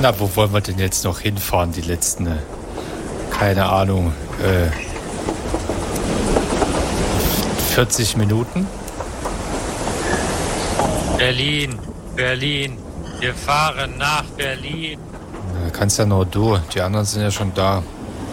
Na, wo wollen wir denn jetzt noch hinfahren? Die letzten, keine Ahnung, 40 Minuten? Berlin. Wir fahren nach Berlin. Na, kannst ja nur du. Die anderen sind ja schon da.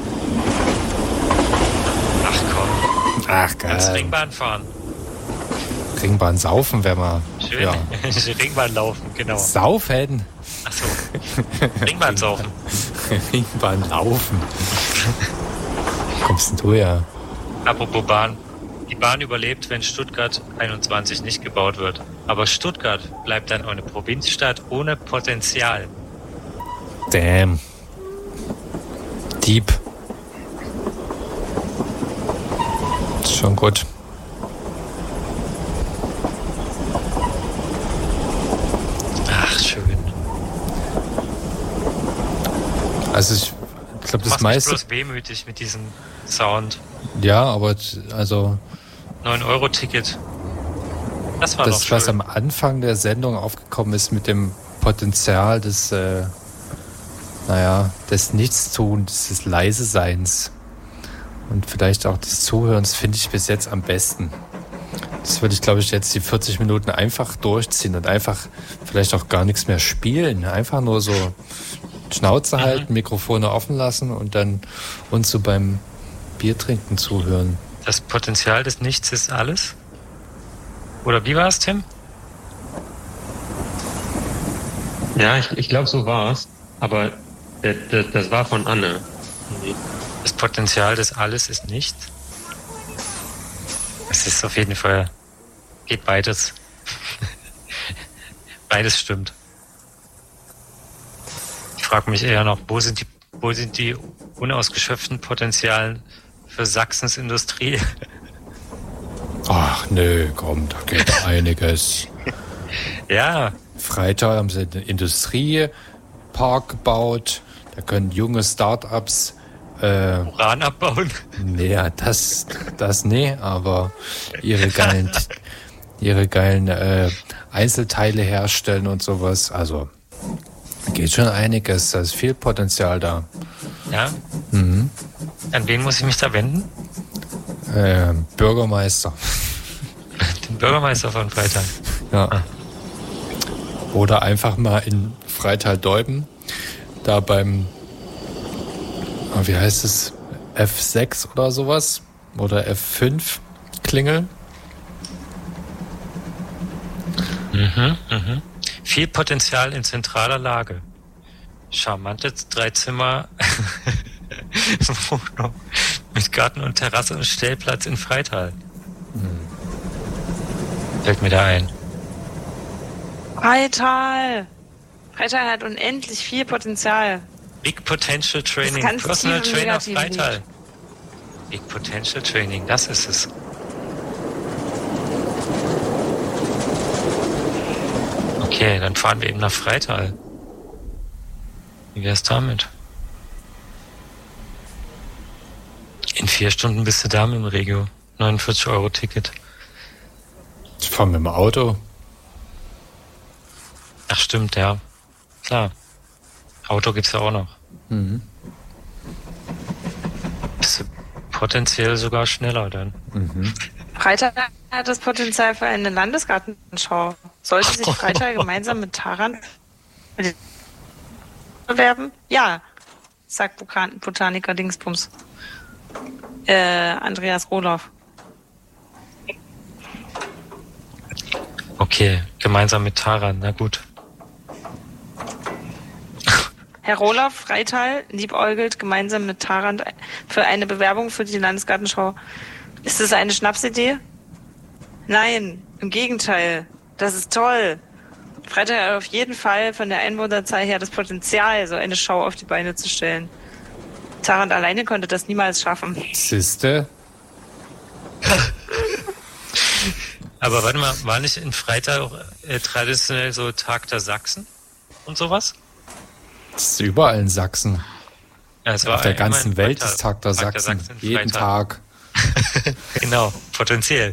Ach komm. Ach, geil. Kannst Ringbahn fahren. Ringbahn saufen wäre mal. Schön. Ja. Ringbahn laufen, genau. Saufen? Achso. Ringbahn saufen. Ringbahn laufen. Kommst denn du ja? Apropos Bahn. Die Bahn überlebt, wenn Stuttgart 21 nicht gebaut wird. Aber Stuttgart bleibt dann eine Provinzstadt ohne Potenzial. Damn. Deep. Ist schon gut. Ach, schön. Also ich glaube, das Machst meiste... mich bloß wehmütig mit diesem Sound. Ja, aber also... 9-Euro-Ticket. Das war doch Das, schön. was am Anfang der Sendung aufgekommen ist mit dem Potenzial des, des Nichtstuns, des Leiseseins und vielleicht auch des Zuhörens, finde ich bis jetzt am besten. Das würde ich, glaube ich, jetzt die 40 Minuten einfach durchziehen und einfach vielleicht auch gar nichts mehr spielen. Einfach nur so Schnauze halten, Mikrofone offen lassen und dann uns so beim Biertrinken zuhören. Das Potenzial des Nichts ist alles? Oder wie war es, Tim? Ja, ich glaube, so war es. Aber das war von Anne. Das Potenzial des Alles ist nicht? Es ist auf jeden Fall... Geht beides. Beides stimmt. Ich frage mich eher noch, wo sind die unausgeschöpften Potenzialen für Sachsens Industrie? Ach nö, komm, da geht einiges. Ja. Freitag haben sie einen Industriepark gebaut. Da können junge Start-ups Uran abbauen. Naja, das aber ihre geilen Einzelteile herstellen und sowas. Also geht schon einiges. Da ist viel Potenzial da. Ja? Mhm. An wen muss ich mich da wenden? Bürgermeister. Den Bürgermeister von Freital. Ja. Oder einfach mal in Freital-Deuben, da beim, wie heißt es, F6 oder sowas? Oder F5 klingeln. Viel Potenzial in zentraler Lage. Charmante 3-Zimmer Wohnung mit Garten und Terrasse und Stellplatz in Freital. Fällt mir da ein. Freital hat unendlich viel Potenzial. Big Potential Training. Das Personal ganz Trainer negativ Freital. liegt. Big Potential Training, das ist es. Okay, dann fahren wir eben nach Freital. Wie wär's damit? In 4 Stunden bist du da mit dem Regio. 49-Euro-Ticket. Ich fahre mit dem Auto. Ach stimmt, ja. Klar. Auto gibt's ja auch noch. Mhm. Bist du potenziell sogar schneller dann. Mhm. Freital hat das Potenzial für eine Landesgartenschau. Sollte sich Freital gemeinsam mit Taran bewerben? Ja, sagt Botaniker Dingsbums. Andreas Rohloff. Okay, gemeinsam mit Taran, na gut. Herr Rohloff, Freital, liebäugelt gemeinsam mit Taran für eine Bewerbung für die Landesgartenschau. Ist das eine Schnapsidee? Nein, im Gegenteil. Das ist toll. Freital hat auf jeden Fall von der Einwohnerzahl her das Potenzial, so eine Schau auf die Beine zu stellen. Taran alleine konnte das niemals schaffen. Siehste? Aber warte mal, war nicht in Freital auch traditionell so Tag der Sachsen und sowas? Das ist überall in Sachsen. Ja, es war auf der immer ganzen in Welt Freital. ist Tag der Sachsen. in Jeden Freital. Tag. Genau, potenziell.